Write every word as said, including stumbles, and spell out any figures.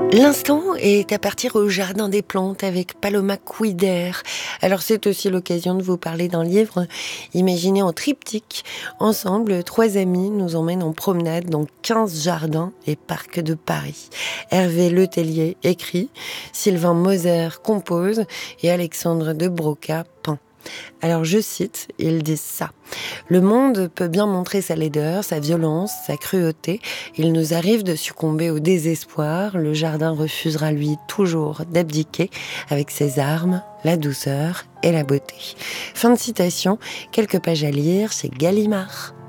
L'instant est à partir au Jardin des Plantes avec Paloma Couider. Alors c'est aussi l'occasion de vous parler d'un livre imaginé en triptyque. Ensemble, trois amis nous emmènent en promenade dans quinze jardins et parcs de Paris. Hervé Letellier écrit, Sylvain Moser compose et Alexandre de Broca peint. Alors je cite, ils disent ça. Le monde peut bien montrer sa laideur, sa violence, sa cruauté. Il nous arrive de succomber au désespoir. Le jardin refusera lui toujours d'abdiquer avec ses armes, la douceur et la beauté. Fin de citation, quelques pages à lire chez Gallimard.